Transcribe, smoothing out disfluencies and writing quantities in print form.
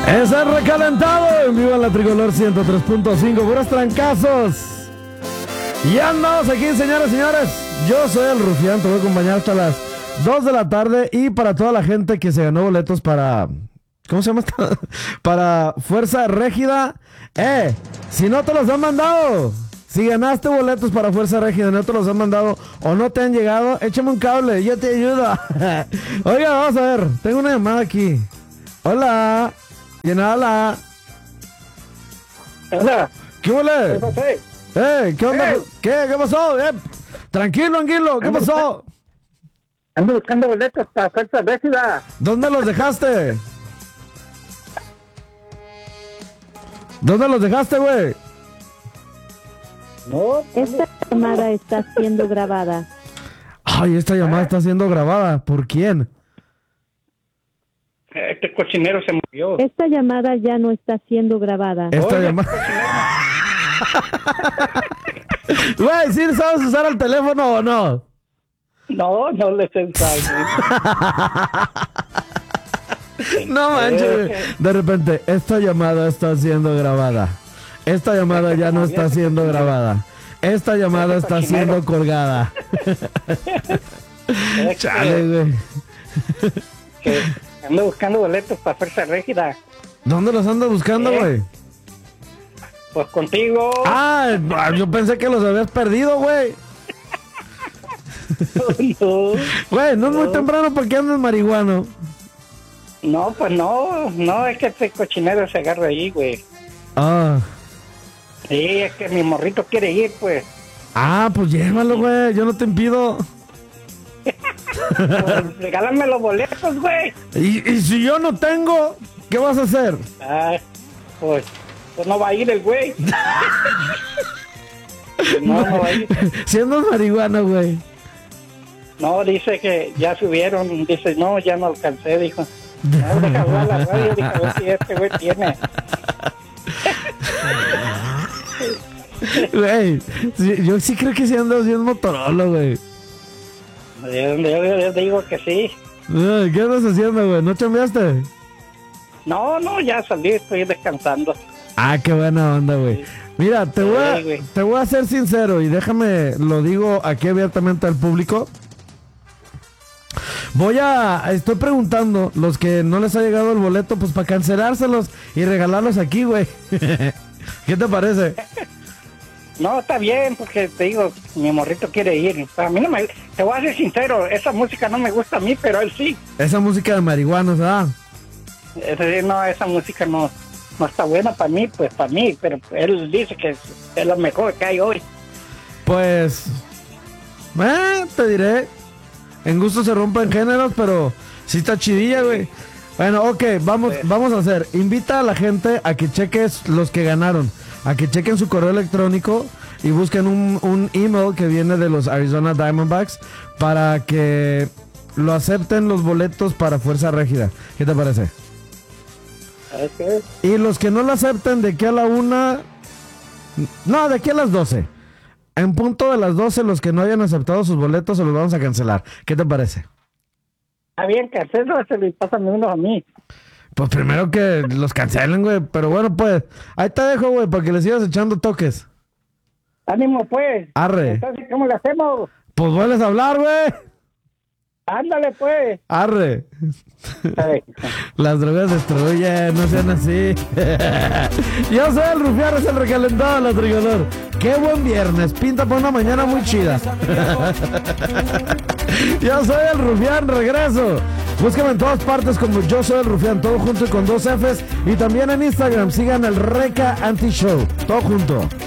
Es el recalentado en vivo en la Tricolor 103.5, puros trancazos. Y andamos aquí, señores y señores. Yo soy el Rufián, te voy a acompañar hasta las 2 de la tarde. Y para toda la gente que se ganó boletos para... ¿Cómo se llama esta? Para Fuerza Régida. Si no te los han mandado, si ganaste boletos para Fuerza Régida, no te los han mandado o no te han llegado, échame un cable, yo te ayudo. Oiga, vamos a ver, tengo una llamada aquí. Hola. ¿Quién habla? Hola. ¿Qué huele? ¿Qué pasó? ¿Qué onda? ¿Qué pasó? Tranquilo, ¿qué pasó? Ando buscando boletos para Fuerza Régida. ¿Dónde los dejaste? ¿Dónde los dejaste, güey? No. Esta llamada está siendo grabada. Ay, esta llamada está siendo grabada. ¿Por quién? Este cochinero se murió. Esta llamada ya no está siendo grabada. Esta llamada... Güey, ¿sí sabes usar el teléfono o no? No, no le sé usar. No manches. De repente, esta llamada está siendo grabada. Esta llamada ya no está siendo grabada. Esta llamada está siendo colgada. Chale, güey. Ando buscando boletos para Fuerza Régida. ¿Dónde los andas buscando, güey? Pues contigo. Ah, yo pensé que los habías perdido, güey. No. Güey, no es muy temprano porque andas marihuano. No, pues no, es que este cochinero se agarra ahí, güey. Ah. Sí, es que mi morrito quiere ir, pues. Ah, pues llévalo, güey, yo no te impido. Pues, regálame los boletos, güey. ¿Y si yo no tengo, qué vas a hacer? Ay, pues no va a ir el güey. No va a ir. Si andas marihuano, güey. No, dice que ya subieron. Dice, no, ya no alcancé, dijo. No, deja hablar la radio, dijo, a ver si este güey tiene. Güey, yo sí creo que sí andas bien Motorola, güey. Yo digo que sí. Ay, ¿qué andas haciendo, güey? ¿No chambeaste? No, ya salí, estoy descansando. Ah, qué buena onda, güey. Mira, te voy a ser sincero y déjame, lo digo aquí abiertamente al público. Estoy preguntando los que no les ha llegado el boleto, pues para cancelárselos y regalarlos aquí, güey. ¿Qué te parece? No, está bien, porque te digo, mi morrito quiere ir. A mí no me... Te voy a ser sincero, esa música no me gusta a mí, pero él sí. Esa música de marihuanos, ¿ah? No, esa música no está buena para mí, pues para mí, pero él dice que es lo mejor que hay hoy. Pues, te diré, en gusto se rompen géneros, pero sí está chidilla, güey. Bueno, ok, vamos a hacer, invita a la gente a que cheques los que ganaron, a que chequen su correo electrónico y busquen un email que viene de los Arizona Diamondbacks para que lo acepten los boletos para Fuerza Régida. ¿Qué te parece? Okay. Y los que no lo acepten de aquí a la 1, no, de aquí a las 12. En punto de las 12, los que no hayan aceptado sus boletos se los vamos a cancelar. ¿Qué te parece? Está bien, cancelo, se le pasan unos a mí. Pues primero que los cancelen, güey. Pero bueno, pues, ahí te dejo, güey, para que les sigas echando toques. Ánimo, pues. Arre. Entonces, ¿cómo le hacemos? Pues vuelves a hablar, güey. Ándale, pues. Arre. Ay. Las drogas destruyen, no sean así. Yo soy el Rufián, es el recalentado de la Tricolor. Qué buen viernes, pinta para una mañana muy chida. Yo soy el Rufián, regreso. Búscame en todas partes como Yo Soy el Rufián, todo junto y con 2 Fs. Y también en Instagram, sigan el Reca Anti Show, todo junto.